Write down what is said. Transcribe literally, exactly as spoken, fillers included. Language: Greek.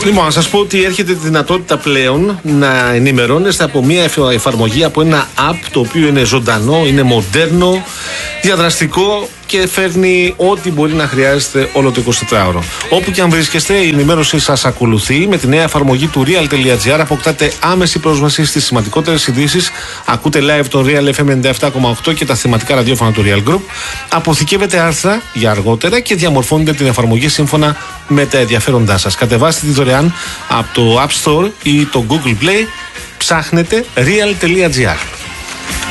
Λοιπόν, να σας πω ότι έρχεται τη δυνατότητα πλέον να ενημερώνεστε από μια εφαρμογή, από ένα app το οποίο είναι ζωντανό, είναι μοντέρνο, διαδραστικό και φέρνει ό,τι μπορεί να χρειάζεστε όλο το εικοσιτετράωρο. Όπου και αν βρίσκεστε, η ενημέρωση σας ακολουθεί. Με τη νέα εφαρμογή του real.gr αποκτάτε άμεση πρόσβαση στις σημαντικότερες ειδήσεις. Ακούτε live το Real εφ εμ ενενήντα επτά κόμμα οκτώ και τα θεματικά ραδιόφωνα του Real Group. Αποθηκεύετε άρθρα για αργότερα και διαμορφώνετε την εφαρμογή σύμφωνα με τα ενδιαφέροντά σας. Κατεβάστε τη δωρεάν από το App Store ή το Google Play. Ψάχνετε real.gr.